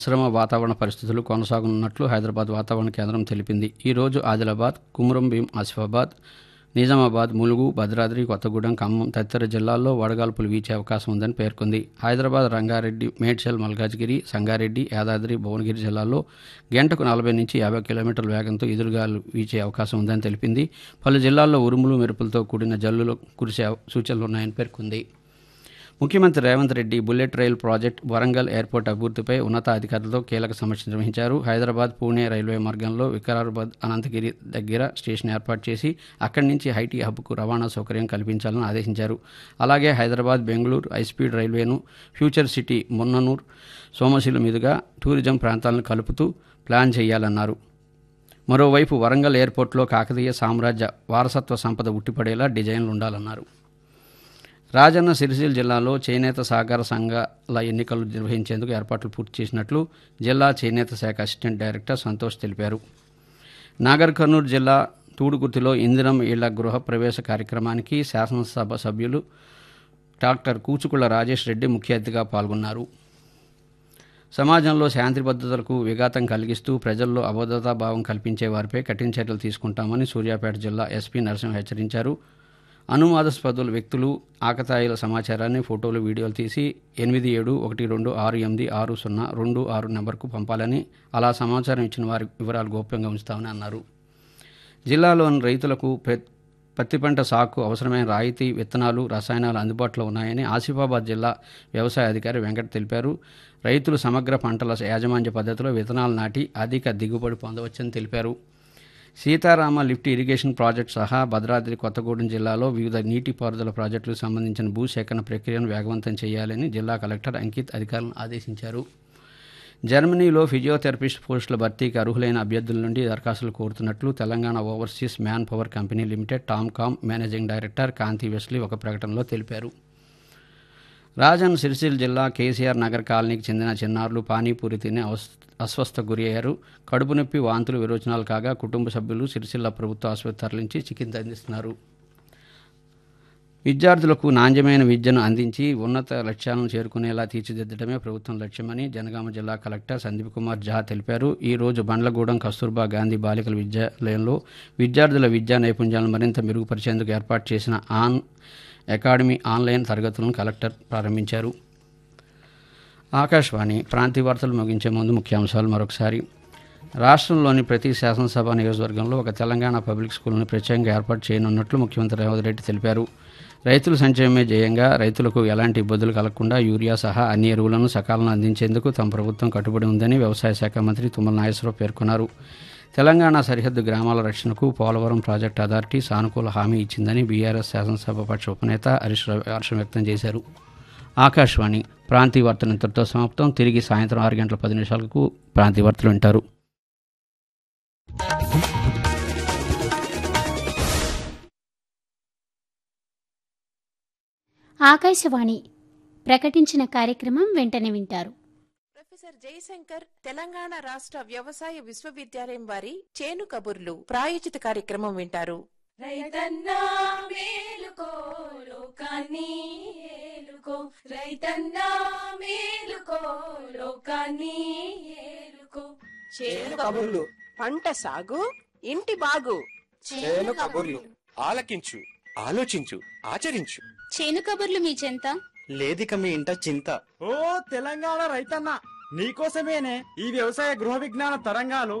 మిశ్రమ వాతావరణ పరిస్థితులు కొనసాగనున్నట్లు హైదరాబాద్ వాతావరణ కేంద్రం తెలిపింది. ఈ రోజు ఆదిలాబాద్, కుమ్రంభీం, ఆసిఫాబాద్, నిజామాబాద్, ములుగు, భద్రాద్రి కొత్తగూడెం, ఖమ్మం తదితర జిల్లాల్లో వడగాల్పులు వీచే అవకాశం ఉందని పేర్కొంది. హైదరాబాద్, రంగారెడ్డి, మేడ్చల్, మల్కాజ్గిరి, సంగారెడ్డి, యాదాద్రి, భువనగిరి జిల్లాల్లో గంటకు 40 నుంచి 50 కిలోమీటర్ల వేగంతో ఎదురుగాలు వీచే అవకాశం ఉందని తెలిపింది. పలు జిల్లాల్లో ఉరుములు, మెరుపులతో కూడిన జల్లులు కురిసే సూచనలున్నాయని పేర్కొంది. ముఖ్యమంత్రి రేవంత్ రెడ్డి బుల్లెట్ రైలు ప్రాజెక్టు, వరంగల్ ఎయిర్పోర్ట్ అభివృద్ధిపై ఉన్నతాధికారులతో కీలక సమీక్ష నిర్వహించారు. హైదరాబాద్, పూణే రైల్వే మార్గంలో వికారాబాద్, అనంతగిరి దగ్గర స్టేషన్ ఏర్పాటు చేసి అక్కడి నుంచి ఐటీ హబ్కు రవాణా సౌకర్యం కల్పించాలని ఆదేశించారు. అలాగే Hyderabad, Bengaluru high speed రైల్వేను future city, Munnanur, Somasila మీదుగా టూరిజం ప్రాంతాలను కలుపుతూ ప్లాన్ చేయాలన్నారు. మరోవైపు వరంగల్ ఎయిర్పోర్ట్లో కాకతీయ సామ్రాజ్య వారసత్వ సంపద ఉట్టిపడేలా డిజైన్లు ఉండాలన్నారు. రాజన్న సిరిసిల్ల జిల్లాలో చేనేత సహకార సంఘాల ఎన్నికలు నిర్వహించేందుకు ఏర్పాట్లు పూర్తి చేసినట్లు జిల్లా చేనేత శాఖ అసిస్టెంట్ డైరెక్టర్ సంతోష్ తెలిపారు. నాగర్ కర్నూలు జిల్లా తూడుగుర్తిలో ఇందిరం ఇళ్ల గృహ ప్రవేశ కార్యక్రమానికి శాసనసభ సభ్యులు డాక్టర్ కూచుకుళ్ల రాజేష్ రెడ్డి ముఖ్య అతిథిగా పాల్గొన్నారు. సమాజంలో శాంతి భద్రతలకు విఘాతం కలిగిస్తూ ప్రజల్లో అభద్రతా భావం కల్పించే వారిపై కఠిన చర్యలు తీసుకుంటామని సూర్యాపేట జిల్లా ఎస్పీ నరసింహ హెచ్చరించారు. అనుమానాస్పద వ్యక్తులు ఆకతాయిల సమాచారాన్ని ఫోటోలు, వీడియోలు తీసి 871218660226 నెంబర్కు పంపాలని, అలా సమాచారం ఇచ్చిన వారి వివరాలు గోప్యంగా ఉంచుతామని అన్నారు. జిల్లాలోని రైతులకు పత్తి పంట సాగుకు అవసరమైన రాయితీ విత్తనాలు, రసాయనాలు అందుబాటులో ఉన్నాయని ఆసిఫాబాద్ జిల్లా వ్యవసాయ అధికారి వెంకట్ తెలిపారు. రైతులు సమగ్ర పంటల యాజమాన్య పద్ధతిలో విత్తనాలు నాటి అధిక దిగుబడి పొందవచ్చని తెలిపారు. సీతారామ లిఫ్ట్ ఇరిగేషన్ ప్రాజెక్టు సహా భద్రాద్రి కొత్తగూడెం జిల్లాలో వివిధ నీటిపారుదల ప్రాజెక్టులకు సంబంధించిన భూసేకరణ ప్రక్రియను వేగవంతం చేయాలని జిల్లా కలెక్టర్ అంకిత్ అధికారులను ఆదేశించారు. జర్మనీలో ఫిజియోథెరపిస్ట్ పోస్టుల భర్తీకి అర్హులైన అభ్యర్థుల నుండి దరఖాస్తులు కోరుతున్నట్లు Telangana overseas man power company limited TOMCOM managing director కాంతి వెస్లీ ఒక ప్రకటనలో తెలిపారు. రాజన్న సిరిసిల్ల జిల్లా కేసీఆర్ నగర్ కాలనీకి చెందిన చిన్నారులు పానీపూరి తిని అస్వస్థకు గురి అయ్యారు. కడుపు నొప్పి, వాంతులు, విరోచనాలు కాగా కుటుంబ సభ్యులు సిరిసిల్ల ప్రభుత్వ ఆసుపత్రి తరలించి చికిత్స అందిస్తున్నారు. విద్యార్థులకు నాణ్యమైన విద్యను అందించి ఉన్నత లక్ష్యాలను చేరుకునేలా తీర్చిదిద్దడమే ప్రభుత్వం లక్ష్యమని జనగామ జిల్లా కలెక్టర్ సందీప్ కుమార్ ఝా తెలిపారు. ఈ రోజు బండ్లగూడెం కస్తూర్బా గాంధీ బాలికల విద్యాలయంలో విద్యార్థుల విద్యా నైపుణ్యాలను మరింత మెరుగుపరిచేందుకు ఏర్పాటు చేసిన అకాడమీ ఆన్లైన్ తరగతులను కలెక్టర్ ప్రారంభించారు. ఆకాశవాణి ప్రాంతీయ వార్తలు ముగించే ముందు ముఖ్యాంశాలు మరొకసారి. రాష్ట్రంలోని ప్రతి శాసనసభ నియోజకవర్గంలో ఒక తెలంగాణ పబ్లిక్ స్కూల్ను ప్రత్యేకంగా ఏర్పాటు చేయనున్నట్లు ముఖ్యమంత్రి రేవంత్ రెడ్డి తెలిపారు. రైతుల సంక్షేమమే ధ్యేయంగా రైతులకు ఎలాంటి ఇబ్బందులు కలగకుండా యూరియా సహా అన్ని ఎరువులను సకాలంలో అందించేందుకు తమ ప్రభుత్వం కట్టుబడి ఉందని వ్యవసాయ శాఖ మంత్రి తుమ్మల నాగేశ్వరరావు పేర్కొన్నారు. తెలంగాణ సరిహద్దు గ్రామాల రక్షణకు పోలవరం ప్రాజెక్టు అథారిటీ సానుకూల హామీ ఇచ్చిందని బీఆర్ఎస్ శాసనసభాపక్ష ఉపనేత హర్షం వ్యక్తం చేశారు. ఆకాశవాణి ప్రాంతీయ వార్తలు ఇంతటితో సమాప్తం. తిరిగి సాయంత్రం 6:10 ప్రాంతీయ వార్తలు వింటారు. ఆకాశవాణి ప్రకటించిన కార్యక్రమం వెంటనే వింటారు. ప్రొఫెసర్ జయశంకర్ తెలంగాణ రాష్ట్ర వ్యవసాయ విశ్వవిద్యాలయం వారి చేను కబుర్లు ప్రాయోజిత కార్యక్రమం వింటారు. రైతన్నా మేలుకో లోకాన్ని ఏలుకో, రైతన్నా మేలుకో లోకాన్ని ఏలుకో. చేను కబుర్లు, పంట సాగు, ఇంటి బాగు. చేను కబుర్లు ఆలకించు, ఆలోచించు, ఆచరించు. చేను కబుర్లు మీ చెంత లేదిక మీ ఇంట చింత. ఓ తెలంగాణ రైతన్న, నీకోసమేనే ఈ వ్యవసాయ గృహ విజ్ఞాన తరంగాలు